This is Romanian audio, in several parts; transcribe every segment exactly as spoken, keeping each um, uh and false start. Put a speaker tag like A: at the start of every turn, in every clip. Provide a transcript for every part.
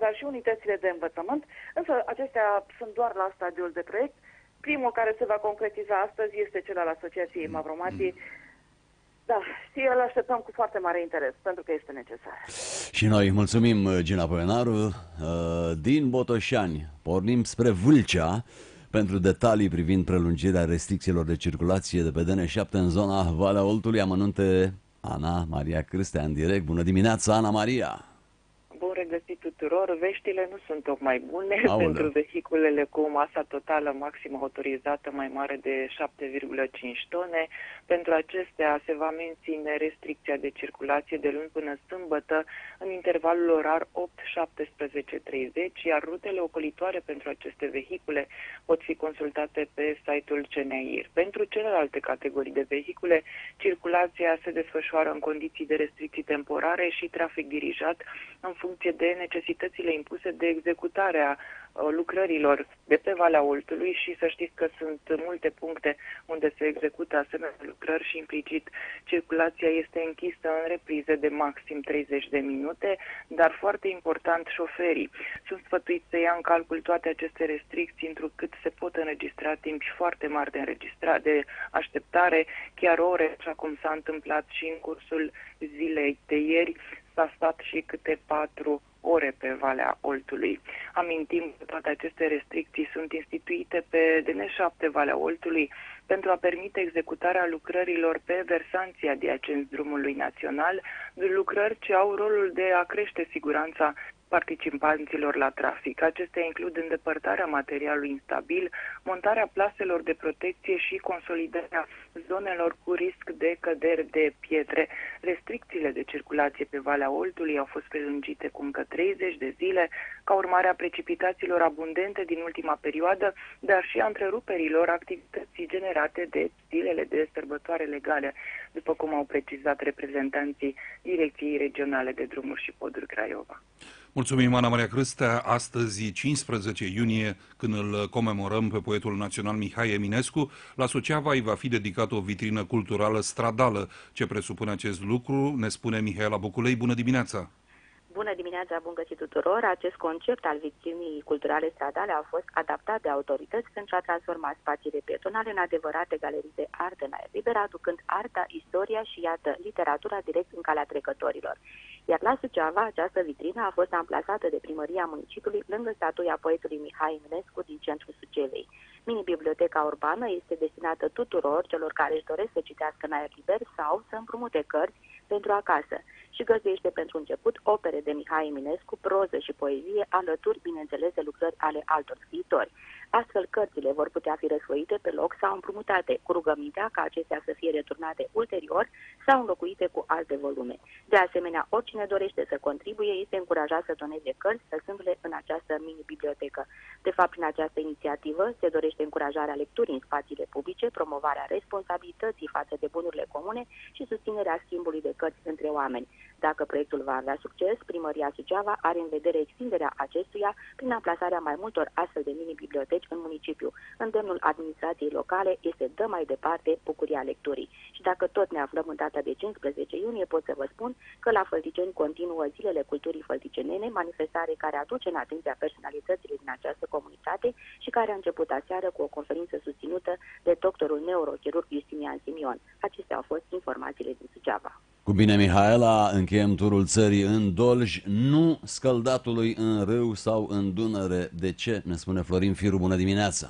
A: dar și unitățile de învățământ, însă acestea sunt doar la stadiul de proiect. Primul care se va concretiza astăzi este cel al Asociației Mavromatii. Da, și îl așteptăm cu foarte mare interes, pentru că este necesar.
B: Și noi mulțumim, Gina Poenaru. Din Botoșani pornim spre Vâlcea pentru detalii privind prelungirea restricțiilor de circulație de pe D N șapte în zona Valea Oltului. Amănunte Ana Maria Cârstea în direct. Bună dimineața, Ana Maria!
C: Bun regăsit tuturor! Veștile nu sunt tocmai bune.
B: Aoleu.
C: Pentru vehiculele cu o masă totală maximă autorizată mai mare de șapte virgulă cinci tone. Pentru acestea se va menține restricția de circulație de luni până sâmbătă în intervalul orar opt șaptesprezece treizeci, iar rutele ocolitoare pentru aceste vehicule pot fi consultate pe site-ul C N I R. Pentru celelalte categorii de vehicule, circulația se desfășoară în condiții de restricții temporare și trafic dirijat în funcție de necesitățile impuse de executarea lucrărilor de pe Valea Oltului și să știți că sunt multe puncte unde se execută asemenea lucrări și implicit circulația este închisă în reprize de maxim treizeci de minute, dar foarte important, șoferii sunt sfătuiți să ia în calcul toate aceste restricții, întrucât se pot înregistra timpi foarte mari de înregistrare, de așteptare, chiar ore, așa cum s-a întâmplat și în cursul zilei de ieri, s-a stat și câte patru ore pe Valea Oltului. Amintim că toate aceste restricții sunt instituite pe D N șapte Valea Oltului pentru a permite executarea lucrărilor pe versanții adiacenți drumului național, lucrări ce au rolul de a crește siguranța participanților la trafic. Acestea includ îndepărtarea materialului instabil, montarea plaselor de protecție și consolidarea zonelor cu risc de căderi de pietre. Restricțiile de circulație pe Valea Oltului au fost prelungite cu încă treizeci de zile ca urmare a precipitațiilor abundente din ultima perioadă, dar și a întreruperilor activității generate de zilele de sărbătoare legale, după cum au precizat reprezentanții Direcției Regionale de Drumuri și Poduri Craiova.
D: Mulțumim, Ana Maria Cârstea. Astăzi, cincisprezece iunie, când îl comemorăm pe poetul național Mihai Eminescu, la Suceava îi va fi dedicată o vitrină culturală stradală. Ce presupune acest lucru, ne spune Mihaela Buculei. Bună dimineața!
E: Bună dimineața, bun găsit tuturor! Acest concept al vitrinii culturale stradale a fost adaptat de autorități pentru a transforma spațiile pietonale în adevărate galerii de artă în aer liber, aducând arta, istoria și, iată, literatura direct în calea trecătorilor. Iar la Suceava, această vitrină a fost amplasată de primăria municipiului lângă statuia poetului Mihai Eminescu din centrul Sucevei. Mini-biblioteca urbană este destinată tuturor celor care își doresc să citească în aer liber sau să împrumute cărți pentru acasă și găsește pentru început opere de Mihai Eminescu, proză și poezie, alături, bineînțeles, de lucrări ale altor scriitori. Astfel, cărțile vor putea fi răsfoite pe loc sau împrumutate, cu rugămintea ca acestea să fie returnate ulterior sau înlocuite cu alte volume. De asemenea, oricine dorește să contribuie este încurajat să doneze cărți, lăsându-le în această mini-bibliotecă. De fapt, prin această inițiativă se dorește încurajarea lecturii în spațiile publice, promovarea responsabilității față de bunurile comune și susținerea schimbului de cărți între oameni. Dacă proiectul va avea succes, Primăria Suceava are în vedere extinderea acestuia prin amplasarea mai multor astfel de mini-biblioteci în municipiu. Îndemnul administrației locale este dă mai departe bucuria lecturii. Și dacă tot ne aflăm în data de cincisprezece iunie, pot să vă spun că la Fălticeni continuă Zilele Culturii Fălticenene, manifestare care aduce în atenția personalităților din această comunitate și care a început aseară cu o conferință susținută de doctorul neurochirurg Justinian Simion. Acestea au fost informațiile din Suceava.
B: Cu bine, Mihaela, încheiem turul țării în Dolj, nu scăldatului în râu sau în Dunăre. De ce? Ne spune Florin Firu. Bună dimineața!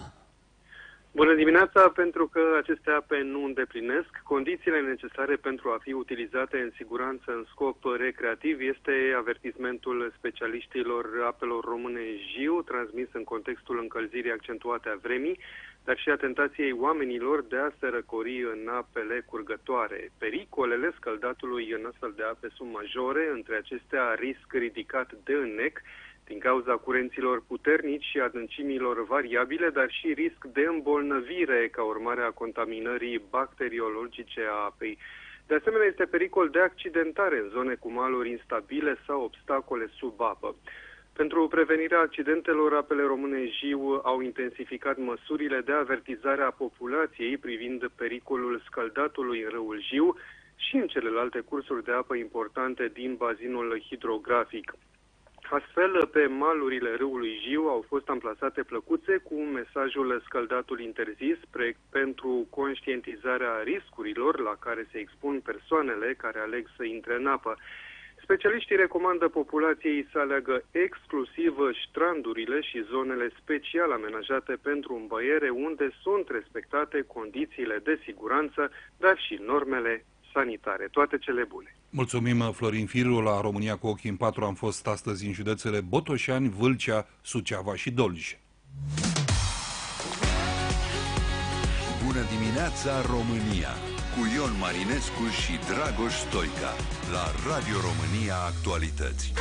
F: Bună dimineața, pentru că aceste ape nu îndeplinesc condițiile necesare pentru a fi utilizate în siguranță în scop recreativ, este avertismentul specialiștilor apelor române Jiu, transmis în contextul încălzirii accentuate a vremii, dar și a tentației oamenilor de a se răcori în apele curgătoare. Pericolele scăldatului în astfel de ape sunt majore, între acestea risc ridicat de înnec, din cauza curenților puternici și adâncimilor variabile, dar și risc de îmbolnăvire ca urmare a contaminării bacteriologice a apei. De asemenea, este pericol de accidentare în zone cu maluri instabile sau obstacole sub apă. Pentru prevenirea accidentelor, apele române Jiu au intensificat măsurile de avertizare a populației privind pericolul scăldatului în râul Jiu și în celelalte cursuri de apă importante din bazinul hidrografic. Astfel, pe malurile râului Jiu au fost amplasate plăcuțe cu mesajul scăldatul interzis, proiect pentru conștientizarea riscurilor la care se expun persoanele care aleg să intre în apă. Specialiștii recomandă populației să aleagă exclusiv strandurile și zonele special amenajate pentru îmbăiere, unde sunt respectate condițiile de siguranță, dar și normele sanitare. Toate cele bune!
D: Mulțumim, Florin Firu. La România cu ochii în patru am fost astăzi în județele Botoșani, Vâlcea, Suceava și Dolj.
G: Bună dimineața, România! Cu Ion Marinescu și Dragoș Stoica la Radio România Actualități.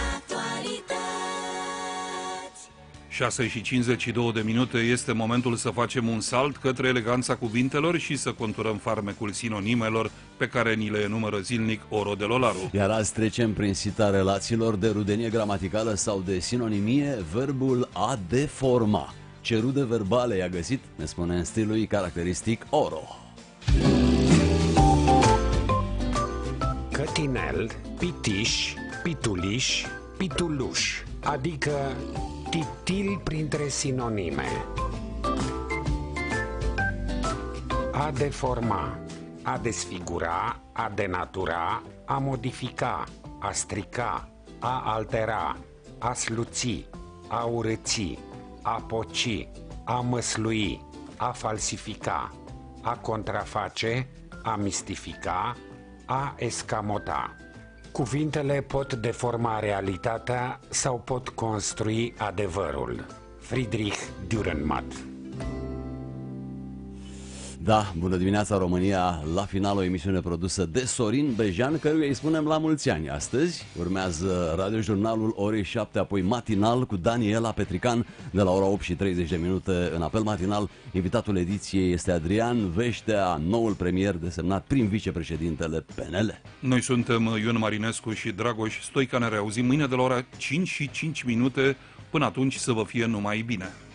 D: șase și cincizeci și două de minute este momentul să facem un salt către eleganța cuvintelor și să conturăm farmecul sinonimelor pe care ni le enumără zilnic Oro de Lolaru.
B: Iar azi trecem prin sita relațiilor de rudenie gramaticală sau de sinonimie verbul a deforma. Ce rude verbale i-a găsit, ne spune în stilul caracteristic Oro.
H: Cătinel, pitiș, pituliș, pituluș, adică titil printre sinonime. A deforma, a desfigura, a denatura, a modifica, a strica, a altera, a sluți, a urăți, a poci, a măslui, a falsifica, a contraface, a mistifica, a escamota. Cuvintele pot deforma realitatea sau pot construi adevărul. Friedrich Dürrenmatt.
B: Da, bună dimineața România, la final o emisiune produsă de Sorin Bejan, căruia îi spunem la mulți ani astăzi. Urmează radiojurnalul orei șapte, apoi matinal cu Daniela Petrican de la ora opt și treizeci de minute în apel matinal. Invitatul ediției este Adrian Veștea, noul premier desemnat prim vicepreședintele P N L.
D: Noi suntem Ion Marinescu și Dragoș Stoica, ne reauzim mâine de la ora cinci și cinci minute. Până atunci să vă fie numai bine.